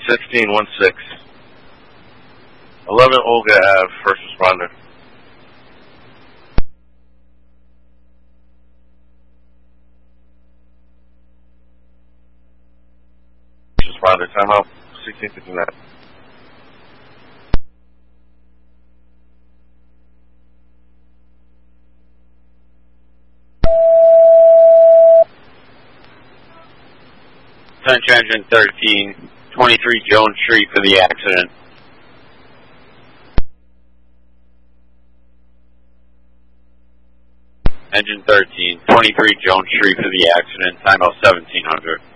1516. 11 Olga Ave, first responder. First responder, timeout, 1659. Attention Engine 13, 23 Jones Street for the accident. Engine 13, 23 Jones Street for the accident, time out 1700.